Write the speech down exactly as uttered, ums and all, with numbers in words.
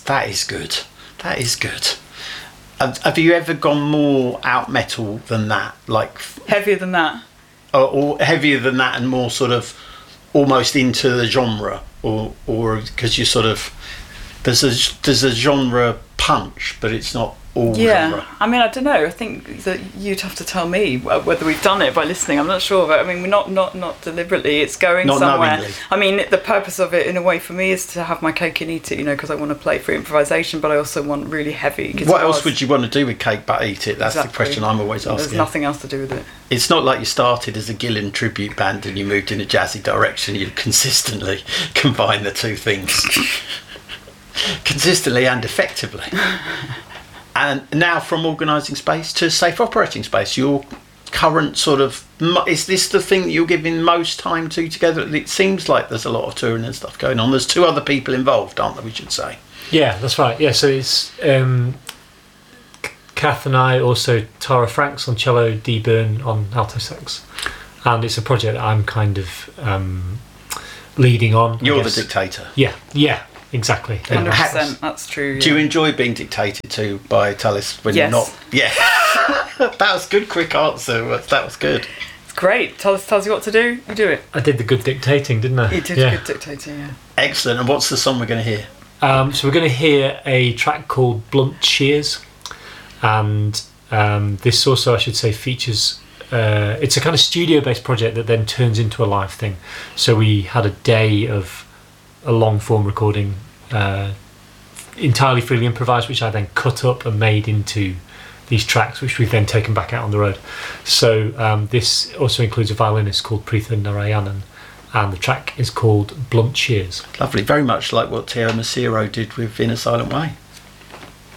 that is good. That is good. Have, have you ever gone more out metal than that? Like heavier than that? Or, or heavier than that and more sort of almost into the genre? Or or because you sort of... There's a, there's a genre punch, but it's not all yeah. genre. I mean, I don't know. I think that you'd have to tell me whether we've done it by listening. I'm not sure, but I mean, we're not not not deliberately. It's going not somewhere. Knowingly. I mean, the purpose of it, in a way, for me, is to have my cake and eat it. You know, because I want to play free improvisation, but I also want really heavy guitars. What else would you want to do with Cake But Eat It? That's exactly. the question I'm always asking. There's nothing else to do with it. It's not like you started as a Gillan tribute band and you moved in a jazzy direction. You consistently combine the two things. Consistently and effectively. And now from organising space to safe operating space, your current sort of... Is this the thing that you're giving most time to together? It seems like there's a lot of touring and stuff going on. There's two other people involved, aren't there, we should say? Yeah, that's right. Yeah, so it's um, Kath and I, also Tara Franks on cello, Dee Byrne on alto sax. And it's a project that I'm kind of um, leading on. You're the dictator. Yeah, yeah. Exactly. one hundred percent, that's true. Yeah. Do you enjoy being dictated to by Tallis when yes. you're not? Yeah. That was good, quick answer. That was good. It's great. Tell us, tells you what to do, you do it. I did the good dictating, didn't I? You did yeah. good dictating, yeah. Excellent. And what's the song we're going to hear? Um, so we're going to hear a track called Blunt Shears. And um, this also, I should say, features... Uh, it's a kind of studio-based project that then turns into a live thing. So we had a day of a long form recording, uh, entirely freely improvised, which I then cut up and made into these tracks, which we've then taken back out on the road. So um, this also includes a violinist called Preetha Narayanan, and the track is called Blunt Shears. Lovely, very much like what Tierra Macero did with In a Silent Way.